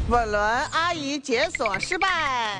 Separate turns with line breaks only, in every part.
稳轮阿姨解锁失败。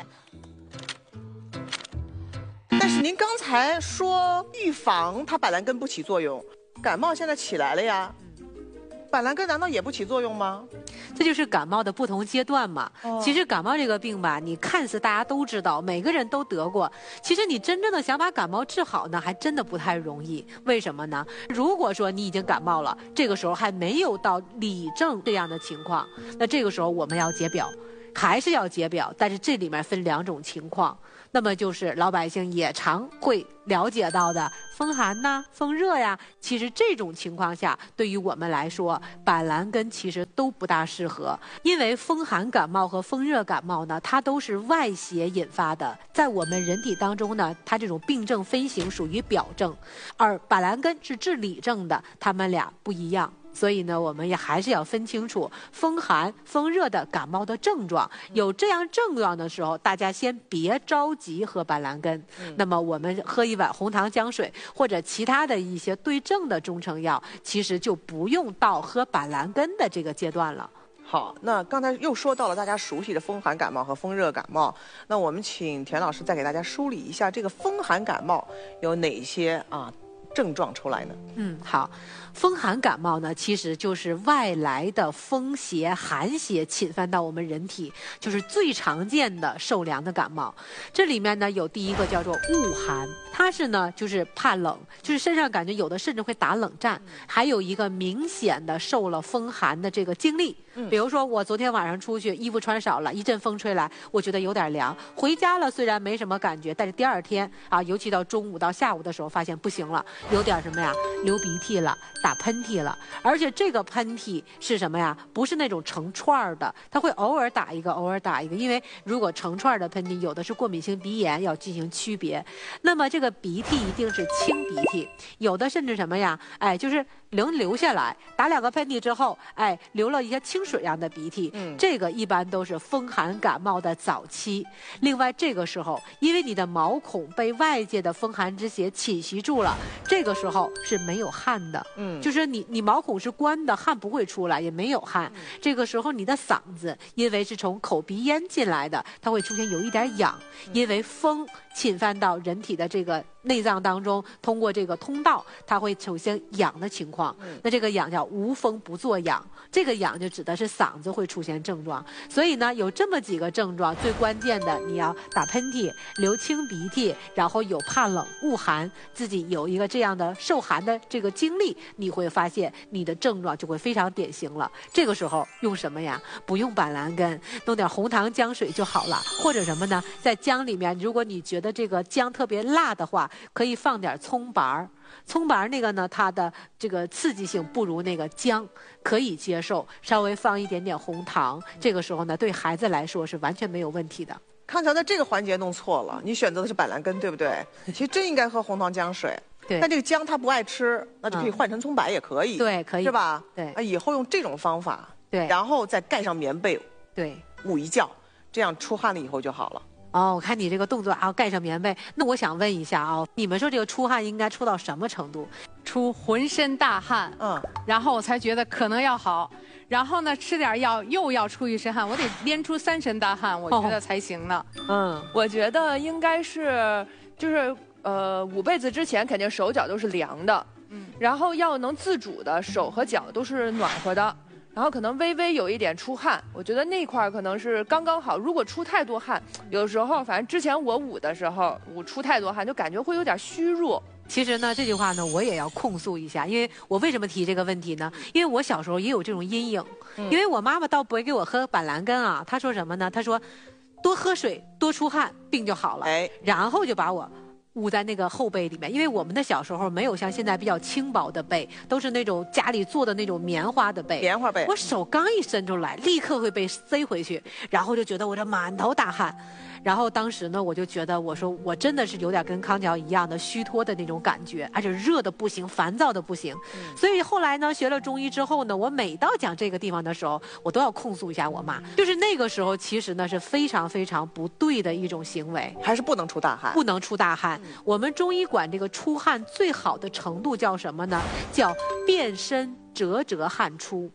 但是您刚才说预防它板蓝根不起作用，感冒现在起来了呀，板蓝根难道也不起作用吗？
这就是感冒的不同阶段嘛。其实感冒这个病吧，你看似大家都知道，每个人都得过。其实你真正的想把感冒治好呢，还真的不太容易。为什么呢？如果说你已经感冒了，这个时候还没有到里症这样的情况，那这个时候我们要解表，还是要解表，但是这里面分两种情况。那么就是老百姓也常会了解到的风寒呐、风热呀，其实这种情况下，对于我们来说，板蓝根其实都不大适合，因为风寒感冒和风热感冒呢，它都是外邪引发的，在我们人体当中呢，它这种病症分型属于表症，而板蓝根是治里症的，它们俩不一样。所以呢，我们也还是要分清楚风寒、风热的感冒的症状。有这样症状的时候，大家先别着急喝板蓝根。那么我们喝一碗红糖姜水或者其他的一些对症的中成药，其实就不用到喝板蓝根的这个阶段了。
好，那刚才又说到了大家熟悉的风寒感冒和风热感冒，那我们请田老师再给大家梳理一下这个风寒感冒有哪些症状出来呢？
好，风寒感冒呢，其实就是外来的风邪、寒邪侵犯到我们人体，就是最常见的受凉的感冒。这里面呢，有第一个叫做恶寒，它是呢就是怕冷，就是身上感觉有的甚至会打冷战，还有一个明显的受了风寒的这个经历。比如说我昨天晚上出去，衣服穿少了，一阵风吹来，我觉得有点凉。回家了虽然没什么感觉，但是第二天尤其到中午到下午的时候，发现不行了，有点什么呀，流鼻涕了，打喷嚏了。而且这个喷嚏是什么呀？不是那种成串的，它会偶尔打一个，偶尔打一个。因为如果成串的喷嚏，有的是过敏性鼻炎，要进行区别。那么这个鼻涕一定是清鼻涕，有的甚至什么呀？就是能流下来，打两个喷嚏之后，流了一些清水样的鼻涕，这个一般都是风寒感冒的早期。另外这个时候，因为你的毛孔被外界的风寒之邪侵袭住了，这个时候是没有汗的，就是你毛孔是关的，汗不会出来，也没有汗。这个时候你的嗓子因为是从口鼻咽进来的，它会出现有一点痒，因为风侵犯到人体的这个内脏当中，通过这个通道，它会出现痒的情况。那这个痒叫无风不作痒，这个痒就指的是嗓子会出现症状。所以呢，有这么几个症状，最关键的你要打喷嚏、流清鼻涕，然后有怕冷、恶寒，自己有一个这样的受寒的这个经历，你会发现你的症状就会非常典型了。这个时候用什么呀？不用板蓝根，弄点红糖姜水就好了。或者什么呢？在姜里面，如果你觉得这个姜特别辣的话，可以放点葱白儿。葱白那个呢，它的这个刺激性不如那个姜，可以接受。稍微放一点点红糖，这个时候呢，对孩子来说是完全没有问题的。
康桥在这个环节弄错了，你选择的是板蓝根，对不对？其实真应该喝红糖姜水。
对。
但这个姜他不爱吃，那就可以换成葱白也可以。
对，可以。
是吧？
对。
以后用这种方法。
对。
然后再盖上棉被。
对。
捂一觉，这样出汗了以后就好了。
我看你这个动作盖上棉被，那我想问一下你们说这个出汗应该出到什么程度？
出浑身大汗，然后我才觉得可能要好。然后呢，吃点药又要出一身汗，我得连出3身大汗，我觉得才行呢。
我觉得应该是就是捂被子之前肯定手脚都是凉的，然后要能自主的手和脚都是暖和的。然后可能微微有一点出汗，我觉得那块可能是刚刚好。如果出太多汗，有时候反正之前我捂的时候，捂出太多汗，就感觉会有点虚弱。
其实呢，这句话呢，我也要控诉一下，因为我为什么提这个问题呢？因为我小时候也有这种阴影，因为我妈妈倒不会给我喝板蓝根她说什么呢？她说，多喝水，多出汗，病就好了。然后就把我捂在那个厚被里面，因为我们的小时候没有像现在比较轻薄的被，都是那种家里做的那种棉花的被。
棉花被。
我手刚一伸出来，立刻会被塞回去，然后就觉得我这满头大汗。然后当时呢，我就觉得，我说我真的是有点跟康桥一样的虚脱的那种感觉，而且热的不行，烦躁的不行。所以后来呢，学了中医之后呢，我每到讲这个地方的时候，我都要控诉一下我妈。就是那个时候，其实呢是非常非常不对的一种行为，
还是不能出大汗，
不能出大汗。我们中医管这个出汗最好的程度叫什么呢？叫遍身折汗出。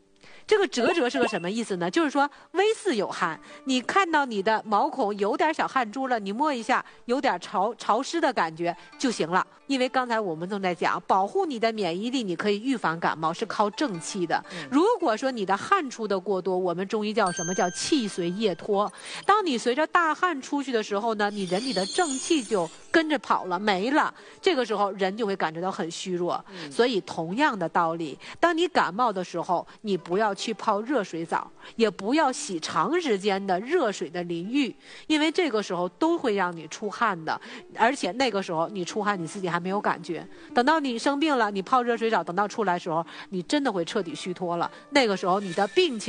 这个折折是个什么意思呢？就是说微似有汗，你看到你的毛孔有点小汗珠了，你摸一下有点潮湿的感觉就行了。因为刚才我们正在讲保护你的免疫力，你可以预防感冒是靠正气的。如果说你的汗出的过多，我们中医叫什么叫气随液脱。当你随着大汗出去的时候呢，你人里的正气就跟着跑了没了，这个时候人就会感觉到很虚弱。所以同样的道理，当你感冒的时候，你不要去泡热水澡，也不要洗长时间的热水的淋浴，因为这个时候都会让你出汗的，而且那个时候你出汗你自己还没有感觉，等到你生病了，你泡热水澡，等到出来的时候，你真的会彻底虚脱了。那个时候你的病情